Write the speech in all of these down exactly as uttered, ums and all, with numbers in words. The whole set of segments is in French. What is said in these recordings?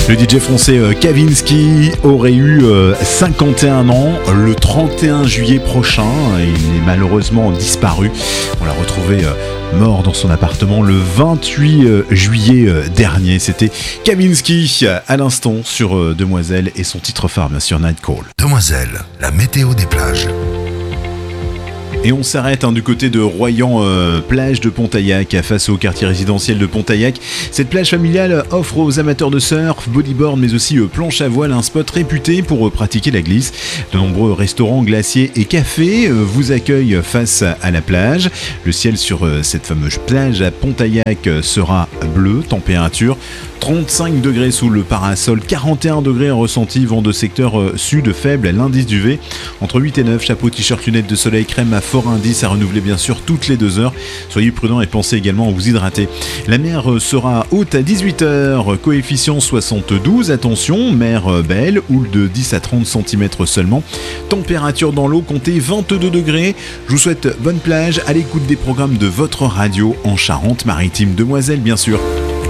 Le D J français euh, Kavinsky aurait eu euh, cinquante et un ans le trente et un juillet prochain. Il est malheureusement disparu. On l'a retrouvé euh, mort dans son appartement le vingt-huit juillet euh, dernier. C'était Kavinsky à l'instant sur euh, Demoiselle et son titre phare sur Night Call. Demoiselle, la météo des plages. Et on s'arrête hein, du côté de Royan, euh, plage de Pontaillac, face au quartier résidentiel de Pontaillac. Cette plage familiale offre aux amateurs de surf, bodyboard, mais aussi euh, planche à voile, un spot réputé pour euh, pratiquer la glisse. De nombreux restaurants, glaciers et cafés euh, vous accueillent face à la plage. Le ciel sur euh, cette fameuse plage à Pontaillac euh, sera bleu, température trente-cinq degrés sous le parasol, quarante et un degrés en ressenti, vent de secteur euh, sud faible, l'indice du V entre huit et neuf, chapeau, t-shirt, lunettes de soleil, crème à fort indice à renouveler bien sûr toutes les deux heures. Soyez prudents et pensez également à vous hydrater. La mer euh, sera haute à dix-huit heures, coefficient soixante-douze, attention, mer euh, belle, houle de dix à trente centimètres seulement. Température dans l'eau, comptez vingt-deux degrés. Je vous souhaite bonne plage à l'écoute des programmes de votre radio en Charente-Maritime. Demoiselle bien sûr.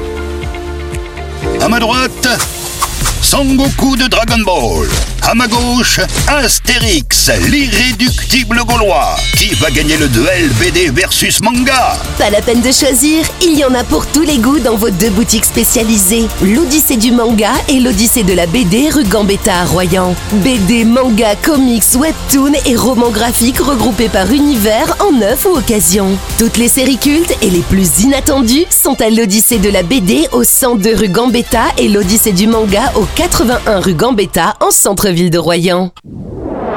À ma droite, Sangoku de Dragon Ball. À ma gauche, Astérix, l'irréductible gaulois. Qui va gagner le duel B D versus manga? Pas la peine de choisir, il y en a pour tous les goûts dans vos deux boutiques spécialisées. L'Odyssée du manga et l'Odyssée de la B D rue Gambetta à Royan. B D, manga, comics, webtoons et romans graphiques regroupés par univers en neuf ou occasion. Toutes les séries cultes et les plus inattendues sont à l'Odyssée de la B D au cent deux rue Gambetta et l'Odyssée du manga au quatre-vingt-un rue Gambetta en centre-ville de Royan.